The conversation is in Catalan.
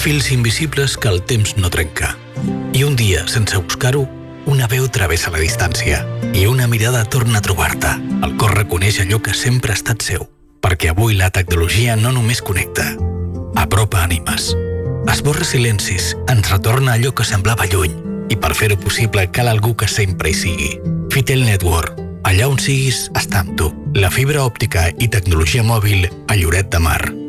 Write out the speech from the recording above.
Fils invisibles que el temps no trenca. I un dia, sense buscar-ho, una veu travessa la distància i una mirada torna a trobar-te. El cor reconeix allò que sempre ha estat seu, perquè avui la tecnologia no només connecta, apropa ànimes. Esborra silencis, ens retorna allò que semblava lluny, i per fer-ho possible cal algú que sempre hi sigui. Fitel Network, allà on siguis, està amb tu. La fibra òptica i tecnologia mòbil a Lloret de Mar.